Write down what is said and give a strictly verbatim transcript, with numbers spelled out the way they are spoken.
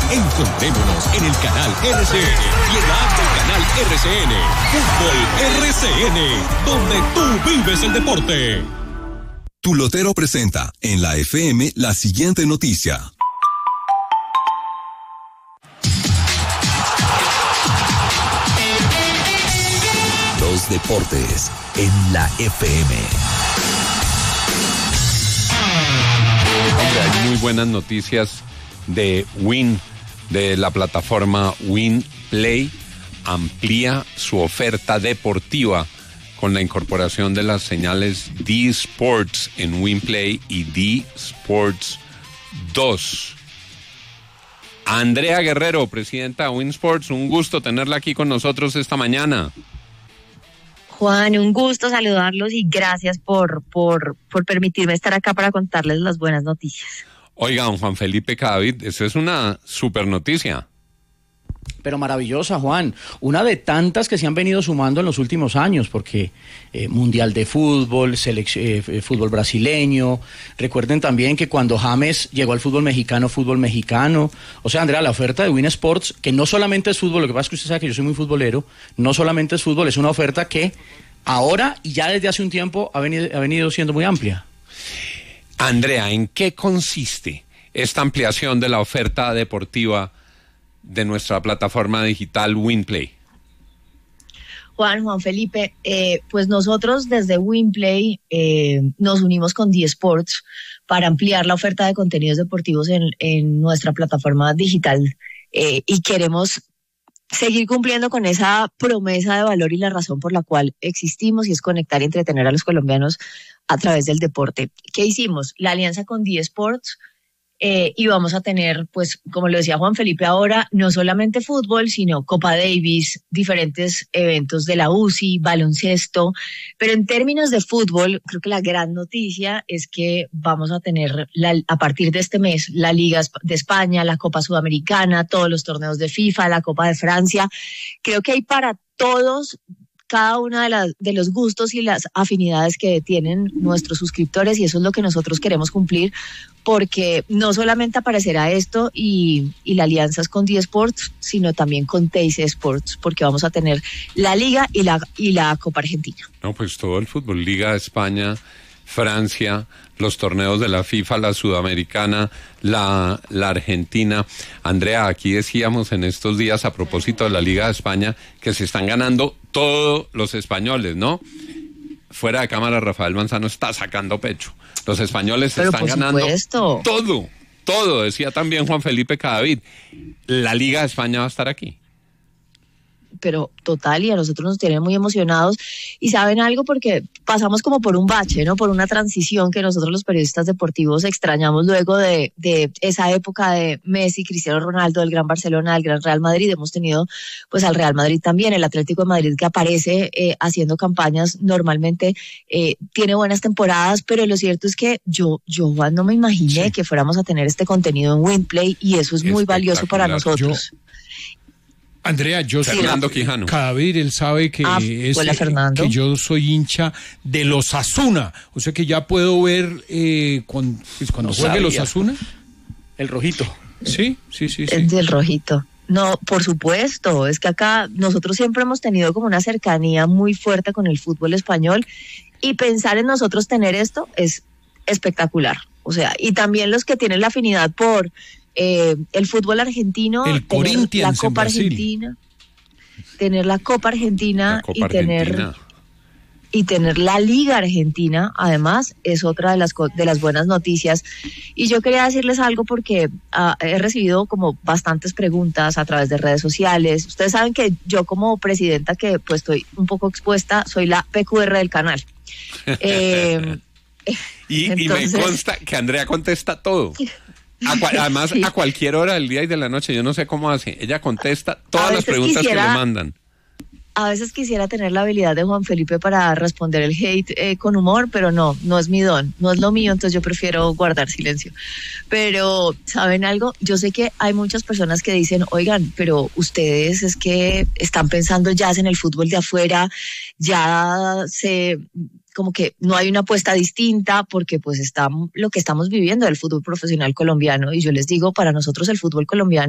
Encontrémonos en el canal R C N y en la app del canal R C N. Fútbol R C N, donde tú vives el deporte. Tu Lotero presenta en la F M la siguiente noticia. Los deportes en la F M. Hombre, hay muy buenas noticias de Win, de la plataforma WinPlay. Amplía su oferta deportiva con la incorporación de las señales D Sports en WinPlay y D Sports dos. Andrea Guerrero, presidenta de WinSports, un gusto tenerla aquí con nosotros esta mañana. Juan, un gusto saludarlos y gracias por, por, por permitirme estar acá para contarles las buenas noticias. Oigan, Juan Felipe Cadavid, esa es una super noticia. Pero maravillosa, Juan. Una de tantas que se han venido sumando en los últimos años, porque eh, Mundial de Fútbol, selección, eh, fútbol brasileño. Recuerden también que cuando James llegó al fútbol mexicano, fútbol mexicano. O sea, Andrea, la oferta de Win Sports, que no solamente es fútbol, lo que pasa es que usted sabe que yo soy muy futbolero, no solamente es fútbol, es una oferta que ahora y ya desde hace un tiempo ha venido, ha venido siendo muy amplia. Andrea, ¿en qué consiste esta ampliación de la oferta deportiva de nuestra plataforma digital WinPlay? Juan, Juan Felipe, eh, pues nosotros desde WinPlay eh, nos unimos con D Sports para ampliar la oferta de contenidos deportivos en, en nuestra plataforma digital eh, y queremos seguir cumpliendo con esa promesa de valor y la razón por la cual existimos, y es conectar y entretener a los colombianos a través del deporte. ¿Qué hicimos? La alianza con D Sports. Eh, y vamos a tener, pues, como lo decía Juan Felipe ahora, no solamente fútbol, sino Copa Davis, diferentes eventos de la U C I, baloncesto. Pero en términos de fútbol, creo que la gran noticia es que vamos a tener, la, a partir de este mes, la Liga de España, la Copa Sudamericana, todos los torneos de FIFA, la Copa de Francia. Creo que hay para todos, cada una de, las, de los gustos y las afinidades que tienen nuestros suscriptores, y eso es lo que nosotros queremos cumplir, porque no solamente aparecerá esto y, y la alianza es con D Sports, sino también con Teis Sports, porque vamos a tener la Liga y la, y la Copa Argentina. No, pues todo el fútbol, Liga de España, Francia, los torneos de la FIFA, la Sudamericana, la, la Argentina. Andrea, aquí decíamos en estos días a propósito de la Liga de España que se están ganando todos los españoles, ¿no? Fuera de cámara, Rafael Manzano está sacando pecho. Los españoles se están ganando supuesto. todo, todo, decía también Juan Felipe Cadavid. La Liga de España va a estar aquí. Pero total, y a nosotros nos tienen muy emocionados. Y saben algo, porque pasamos como por un bache, ¿no? Por una transición que nosotros los periodistas deportivos extrañamos luego de, de esa época de Messi, Cristiano Ronaldo, del Gran Barcelona, del Gran Real Madrid. Hemos tenido pues al Real Madrid también, el Atlético de Madrid, que aparece eh, haciendo campañas normalmente, eh, tiene buenas temporadas, pero lo cierto es que yo, yo Juan, no me imaginé sí. que fuéramos a tener este contenido en WinPlay, y eso es muy valioso para nosotros. Yo... Andrea, yo soy Fernando Quijano. Cadavid, él sabe que, ah, es, hola, Fernando. que yo soy hincha de los Osasuna, o sea que ya puedo ver eh, con, pues cuando no juegue los Osasuna. El rojito. Sí, sí, sí, sí. Es del rojito. No, por supuesto, es que acá nosotros siempre hemos tenido como una cercanía muy fuerte con el fútbol español, y pensar en nosotros tener esto es espectacular. O sea, y también los que tienen la afinidad por Eh, el fútbol argentino, el tener la Copa Argentina, tener la Copa Argentina, la Copa y tener Argentina. y tener la Liga Argentina, además, es otra de las de las buenas noticias. Y yo quería decirles algo porque uh, he recibido como bastantes preguntas a través de redes sociales. Ustedes saben que yo, como presidenta, que pues estoy un poco expuesta, soy la P Q R del canal. Eh, y, entonces... y me consta que Andrea contesta todo. A cual, además, sí. a cualquier hora del día y de la noche, yo no sé cómo hace. Ella contesta todas las preguntas quisiera, que le mandan. A veces quisiera tener la habilidad de Juan Felipe para responder el hate eh, con humor, pero no, no es mi don, no es lo mío, entonces yo prefiero guardar silencio. Pero, ¿saben algo? Yo sé que hay muchas personas que dicen, oigan, pero ustedes es que están pensando ya en el fútbol de afuera, ya se... como que no hay una apuesta distinta, porque pues está lo que estamos viviendo del fútbol profesional colombiano, y yo les digo, para nosotros el fútbol colombiano